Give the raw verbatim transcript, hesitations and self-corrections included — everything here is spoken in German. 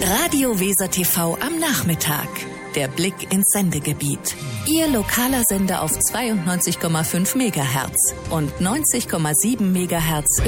Radio Weser T V am Nachmittag. Der Blick ins Sendegebiet. Ihr lokaler Sender auf zweiundneunzig Komma fünf Megahertz und neunzig Komma sieben Megahertz